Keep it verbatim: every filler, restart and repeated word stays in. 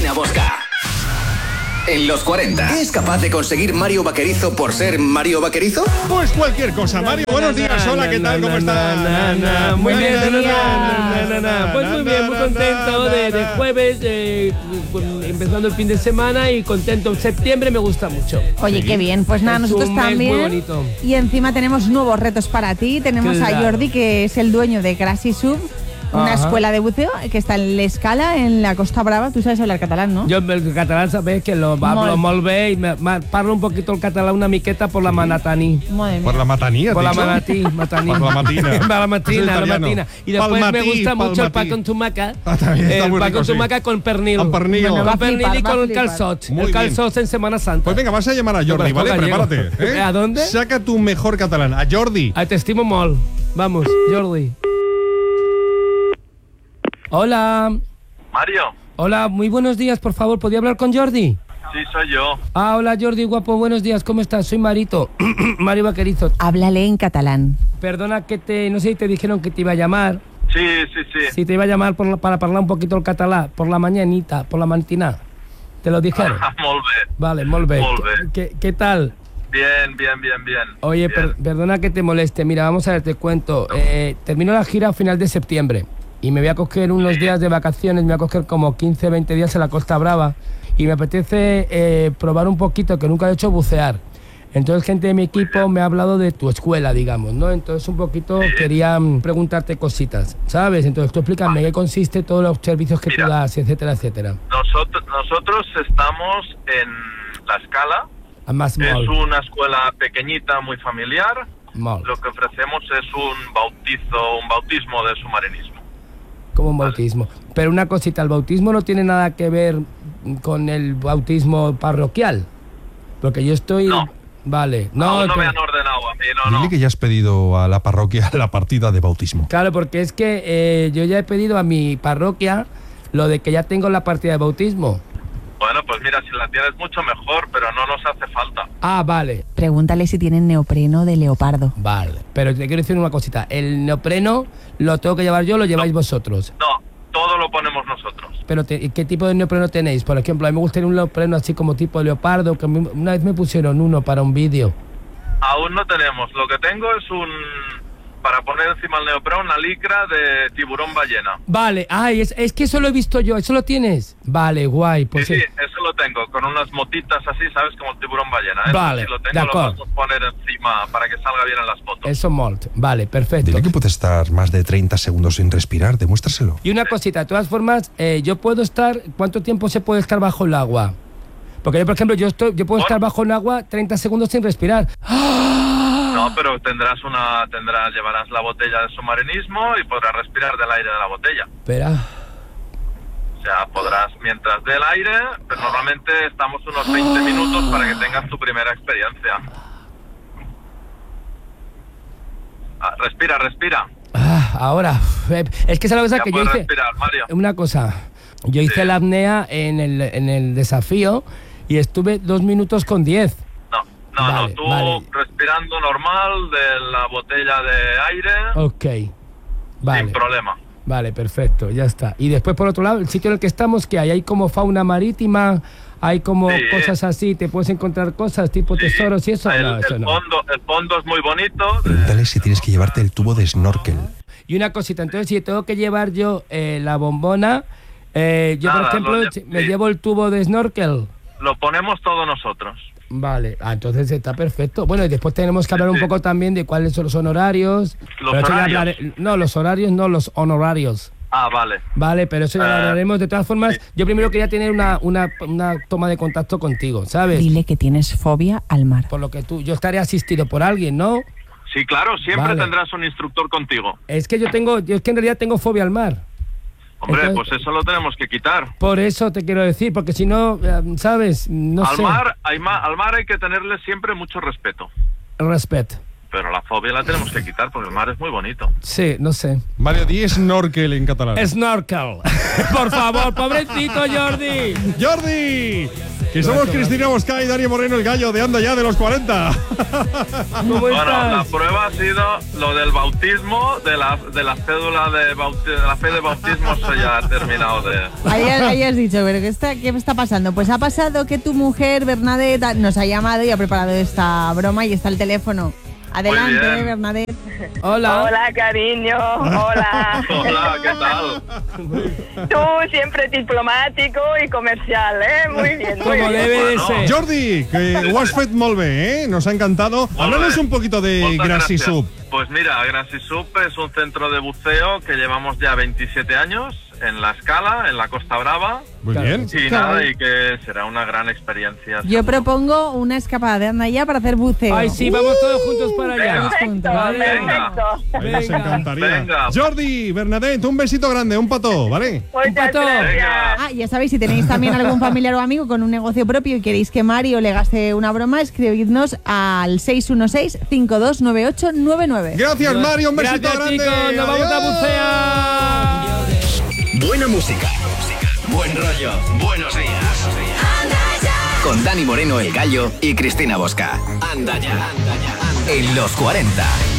Marina Bosca. En los cuarenta, ¿qué es capaz de conseguir Mario Vaquerizo por ser Mario Vaquerizo? Pues cualquier cosa, Mario. Buenos días, hola, ¿qué tal? ¿Cómo estás? Muy bien, pues muy bien, muy contento de, de jueves, eh, empezando el fin de semana y contento. Septiembre me gusta mucho. Oye, qué bien, pues nada, nosotros también. Y encima tenemos nuevos retos para ti. Tenemos claro. a Jordi, que es el dueño de Grassy Sub, una Ajá. escuela de buceo que está en l'Escala, en la Costa Brava. Tú sabes hablar catalán, ¿no? Yo el catalán sabes que lo hablo molt bé y me, me parlo un poquito el catalán una miqueta por la manataní. Por la matanía, Por la manatí, mataní. Por la matina. Por la matina, la matina. Y después matí, me gusta mucho el pa con tumaca. Ah, también está el muy pa rico, con sí. tumaca con pernil. Con pernil. Bueno, con pernil flipar, y con el flipar. calçot. Muy el bien. calçot en Semana Santa. Pues venga, vas a llamar a Jordi, ¿vale? Prepárate. ¿eh? ¿A dónde? Saca tu mejor catalán. A Jordi. Ah, te estimo molt. Vamos, Jordi. Hola. Mario. Hola, muy buenos días, por favor. ¿Podría hablar con Jordi? Sí, soy yo. Ah, hola Jordi, guapo, buenos días, ¿cómo estás? Soy Marito, Mario Vaquerizo. Háblale en catalán. Perdona que te, no sé si te dijeron que te iba a llamar. Sí, sí, sí. Sí, te iba a llamar por, para hablar un poquito el catalán, por la mañanita, por la mañana. ¿Te lo dijeron? Molt bé. Vale, molt bé. Molt bé. ¿Qué, qué tal? Bien, bien, bien, bien. Oye, bien. Per, perdona que te moleste. Mira, vamos a ver, te cuento. Eh, termino la gira a final de septiembre y me voy a coger unos sí. días de vacaciones, me voy a coger como quince, veinte días en la Costa Brava y me apetece eh, probar un poquito, que nunca he hecho bucear. Entonces gente de mi equipo me ha hablado de tu escuela, digamos, ¿no? Entonces un poquito sí. quería um, preguntarte cositas, ¿sabes? Entonces tú explícame qué consiste todos los servicios que Mira, tú das, etcétera, etcétera. Nosotros, nosotros estamos en La Escala. Más es mol. una escuela pequeñita, muy familiar. Mol. Lo que ofrecemos es un bautizo, un bautismo de submarinismo. Como un bautismo. Pero una cosita, el bautismo no tiene nada que ver con el bautismo parroquial. Porque yo estoy... No. Vale. No, No, no que... me han ordenado a mí, no, Dile no. que ya has pedido a la parroquia la partida de bautismo. Claro, porque es que eh, yo ya he pedido a mi parroquia lo de que ya tengo la partida de bautismo. Bueno, pues mira, si la tienes mucho mejor, pero no nos hace falta. Ah, vale. Pregúntale si tienen neopreno de leopardo. Vale. Pero te quiero decir una cosita. El neopreno lo tengo que llevar yo o lo lleváis no. vosotros. No, todo lo ponemos nosotros. Pero te, ¿qué tipo de neopreno tenéis? Por ejemplo, a mí me gustaría un neopreno así como tipo leopardo, que una vez me pusieron uno para un vídeo. Aún no tenemos. Lo que tengo es un... para poner encima el neopreno, una licra de tiburón ballena. Vale. Ay, es, es que eso lo he visto yo. ¿Eso lo tienes? Vale, guay. Pues sí, sí, es... eso lo tengo. Con unas motitas así, ¿sabes? Como el tiburón ballena. ¿eh? Vale, si lo tengo, lo d'acord. vamos a poner encima para que salga bien en las fotos. Eso molt. Vale, perfecto. Dile que puede estar más de treinta segundos sin respirar, demuéstraselo. Y una cosita, de todas formas, eh, yo puedo estar... ¿Cuánto tiempo se puede estar bajo el agua? Porque yo, por ejemplo, yo estoy, yo puedo ¿Por? estar bajo el agua treinta segundos sin respirar. No, pero tendrás una... tendrás llevarás la botella de submarinismo y podrás respirar del aire de la botella. Espera. O sea, podrás, mientras del aire, pero normalmente estamos unos veinte minutos para que tengas tu primera experiencia. Ah, respira, respira. Ah, ahora. Es que es la cosa Ya que yo puedes hice... respirar, Mario. Una cosa. Yo hice Sí. la apnea en el, en el desafío y estuve dos minutos con diez. No, no, Vale, no, tú vale. respirando normal de la botella de aire, Ok. Vale. sin problema. Vale, perfecto, ya está. Y después, por otro lado, el sitio en el que estamos, que hay, hay como fauna marítima, hay como Sí. cosas así, te puedes encontrar cosas tipo Sí. tesoros y eso. El, No, eso el no. fondo, el fondo es muy bonito. Pregúntale si tienes que llevarte el tubo de snorkel. Y una cosita, entonces, si tengo que llevar yo eh, la bombona, eh, yo, Nada, por ejemplo, lo lle- si- me sí. llevo el tubo de snorkel. Lo ponemos todos nosotros. Vale, ah, entonces está perfecto. Bueno, y después tenemos que hablar Sí, un sí. poco también de cuáles son los honorarios. Los Pero eso ya horarios. hablaré- no, los horarios no, los honorarios. Ah, vale. Vale, pero eso ya lo Eh, hablaremos. De todas formas, sí. yo primero quería tener una, una, una toma de contacto contigo, ¿sabes? Dile que tienes fobia al mar. Por lo que tú, yo estaré asistido por alguien, ¿no? Sí, claro, siempre Vale. tendrás un instructor contigo. Es que yo tengo, yo es que en realidad tengo fobia al mar. Hombre, Entonces- pues eso lo tenemos que quitar. Por eso te quiero decir, porque si no, eh, ¿sabes? No al, sé. mar, hay ma- al mar hay que tenerle siempre mucho respeto. Respeto. Pero la fobia la tenemos que quitar porque el mar es muy bonito. Sí, no sé. Mario, di snorkel en catalán. Snorkel. Por favor, pobrecito Jordi. ¡Jordi! Que somos Cristina Bosca y Dani Moreno, el gallo de Anda Ya de los cuarenta. ¿Cómo Bueno, estás? la prueba ha sido lo del bautismo, de la, de la cédula de, bauti- de la fe de bautismo, eso ya ha terminado de... Ahí, ahí has dicho, pero ¿qué está, ¿qué está pasando? Pues ha pasado que tu mujer, Bernadette, nos ha llamado y ha preparado esta broma y está el teléfono. Adelante, bien. Bernadette. Hola. Hola, cariño. Hola. Hola, ¿qué tal? Tú siempre diplomático y comercial, ¿eh? Muy bien, muy Como bien. debe de Bueno. ser. Jordi, que ho has fet molt bé, ¿eh? Nos ha encantado. Háblanos un poquito de Muchas Grassy gracias. Sub. Pues mira, Grassy Sub es un centro de buceo que llevamos ya veintisiete años en La Escala, en la Costa Brava. Muy Claro. bien. Y nada, y que será una gran experiencia. Yo propongo una escapada de Anda Ya para hacer buceo. Ay, sí, vamos todos juntos para allá. Perfecto, Vale. perfecto. Ahí nos Venga. encantaría. Venga. Jordi, Bernadette, un besito grande, un pató, ¿vale? Muchas pato. gracias. Ah, ya sabéis, si tenéis también algún familiar o amigo con un negocio propio y queréis que Mario le gaste una broma, escribidnos al seis uno seis, cinco dos nueve ocho nueve nueve. Gracias, Mario, un besito Gracias, grande. chicos, nos vamos a bucear. Buena música. Buen rollo. Buenos días. Con Dani Moreno, el gallo, y Cristina Bosca. Anda ya. En los cuarenta.